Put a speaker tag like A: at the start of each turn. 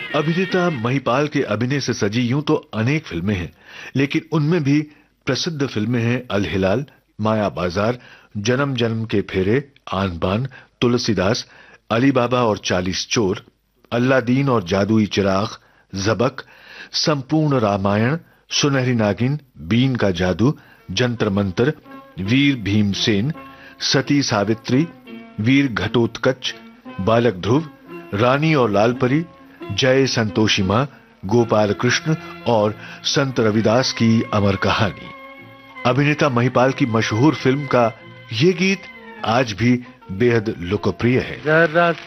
A: अभिनेता महिपाल के अभिनय से सजी यूं तो अनेक फिल्में हैं, लेकिन उनमें भी प्रसिद्ध फिल्में हैं अलहिलाल, माया बाजार, जन्म जन्म के फेरे, आन बान, तुलसीदास, अली बाबा और 40 चोर, अल्लादीन और जादुई चिराग, जबक, संपूर्ण रामायण, सुनहरी नागिन, बीन का जादू, जंतर मंतर, वीर भीमसेन, सती सावित्री, वीर घटोत्कच, बालक ध्रुव, रानी और लाल परी, जय संतोषी मां, गोपाल कृष्ण और संत रविदास की अमर कहानी। अभिनेता महिपाल की मशहूर फिल्म का ये गीत आज भी बेहद लोकप्रिय है।
B: जरा